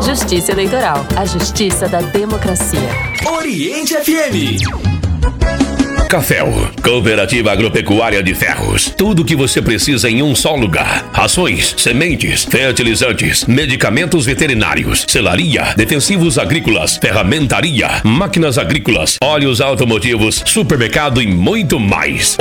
Justiça Eleitoral, a justiça da democracia. Oriente FM. Caféu, Cooperativa Agropecuária de Ferros. Tudo o que você precisa em um só lugar. Rações, sementes, fertilizantes, medicamentos veterinários, selaria, defensivos agrícolas, ferramentaria, máquinas agrícolas, óleos automotivos, supermercado e muito mais.